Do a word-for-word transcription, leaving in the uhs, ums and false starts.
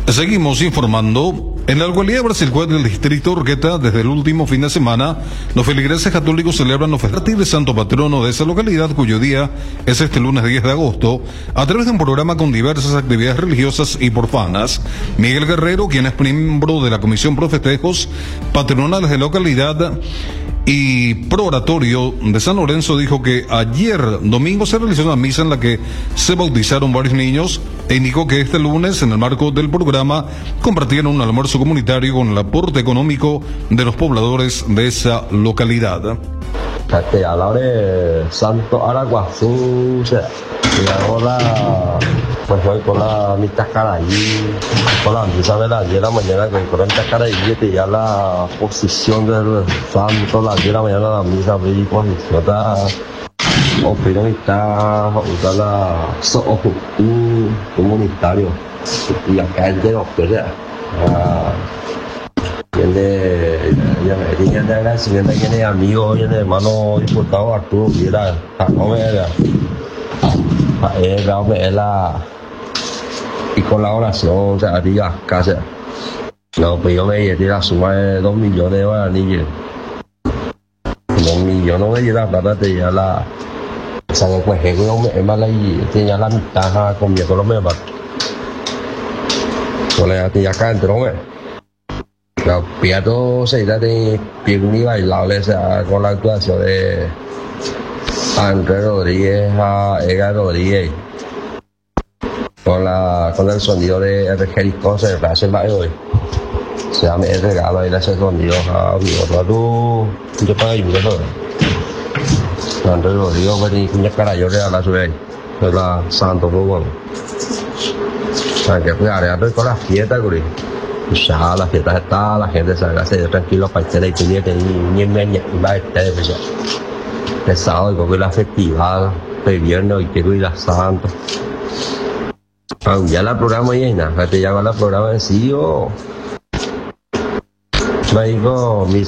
Seguimos informando. En la localidad de Brasilcuat del distrito de Urqueta, desde el último fin de semana, los feligreses católicos celebran los festejos del santo patrono de esa localidad, cuyo día es este lunes diez de agosto, a través de un programa con diversas actividades religiosas y profanas. Miguel Guerrero, quien es miembro de la Comisión Pro Festejos Patronales de la localidad y pro oratorio de San Lorenzo, dijo que ayer domingo se realizó una misa en la que se bautizaron varios niños e indicó que este lunes, en el marco del programa, compartieron un almuerzo comunitario con el aporte económico de los pobladores de esa localidad. Este, a la hora de Santo Araguazú, y ahora pues voy con la mitad cara ahí, con la misa de las diez de la mañana, con la mitad cara ahí, y ya la posición del santo, las diez de la mañana la misa, y posición está, o pero está, usa la, so, un comunitario, y acá es de los que sea, tiene, tiene de agradecimiento, tiene amigos, tiene hermano diputado Arturo Viera, no me era, es la, y con la oración, o sea, diga, casa, no, pues yo me llevé la suma de dos millones de guaraníes, dos millones, no me llevé la plata, te llevé la, o sea, pues yo me mala y tenía la mitad con mi economía, con la tenía acá dentro, los piatos se irá de Pirni bailables con la actuación de Andrés Rodríguez a Edgar Rodríguez, con la con el sonido de R. Jericó se hace el baile hoy. Se llama el regalo y le hace sonido a mi otro yo para ayudar Andrés Rodríguez va a tener una cara yo a la suya es la santo muy bueno. O sea que cuidar ya con la fiesta güey. Ya la fiesta está, la gente se hace tranquilo para que le tenía que ni ni va a estar el sábado y con la festiva el viernes y que cuida santo. Ya la programa llena, te llama la programa en sí o me digo mis